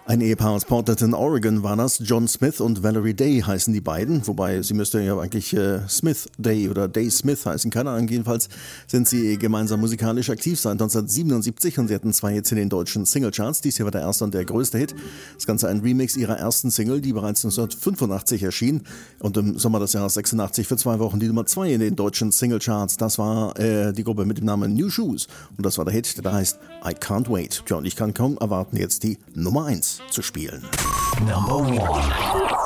Ein Ehepaar aus Portland, Oregon war das. John Smith und Valerie Day heißen die beiden, wobei sie müsste ja eigentlich Smith Day oder Day Smith heißen. Keine Ahnung, jedenfalls sind sie gemeinsam musikalisch aktiv seit 1977 und sie hatten 2 Hits in den deutschen Singlecharts. Dies hier war der erste und der größte Hit. Das Ganze ein Remix ihrer ersten Single, die bereits 1985 erschien und im Sommer des Jahres 86 für 2 Wochen die Nummer 2 in den deutschen Singlecharts. Das war die Gruppe mit dem Namen New Shoes und das war der Hit, der heißt I Can't Wait. Tja, und ich kann kaum erwarten, jetzt die Nummer 1 zu spielen. Number 1.